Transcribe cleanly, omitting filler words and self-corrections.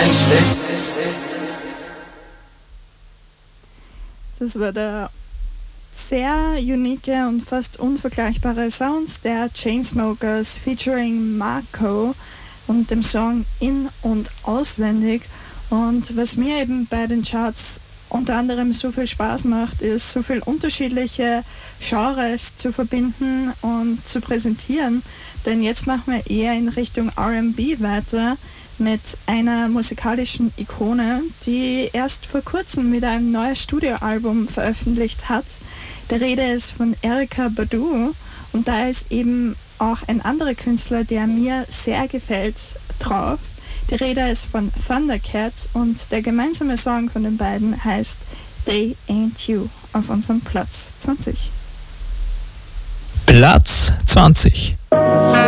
Das war der sehr unique und fast unvergleichbare Sound der Chainsmokers featuring Marco und dem Song In- und Auswendig. Und was mir eben bei den Charts unter anderem so viel Spaß macht, ist, so viel unterschiedliche Genres zu verbinden und zu präsentieren. Denn jetzt machen wir eher in Richtung R&B weiter mit einer musikalischen Ikone, die erst vor kurzem wieder ein neues Studioalbum veröffentlicht hat. Der Rede ist von Erykah Badu und da ist eben auch ein anderer Künstler, der mir sehr gefällt, drauf. Die Rede ist von Thundercat und der gemeinsame Song von den beiden heißt They Ain't You auf unserem Platz 20. Platz 20.